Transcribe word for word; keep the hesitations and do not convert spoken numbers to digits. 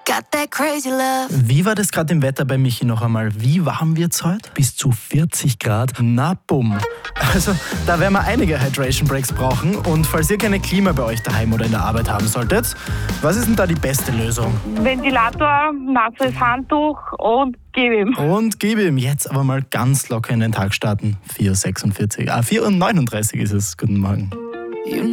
Got that crazy love. Wie war das gerade im Wetter bei Michi noch einmal? Wie warm wird's heute? Bis zu vierzig Grad. Na bumm. Also, da werden wir einige Hydration Breaks brauchen. Und falls ihr keine Klima bei euch daheim oder in der Arbeit haben solltet, was ist denn da die beste Lösung? Ventilator, nasses Handtuch und gib ihm. Und gib ihm jetzt aber mal ganz locker in den Tag starten. vier Uhr sechsundvierzig. Ah, vier Uhr neununddreißig ist es. Guten Morgen.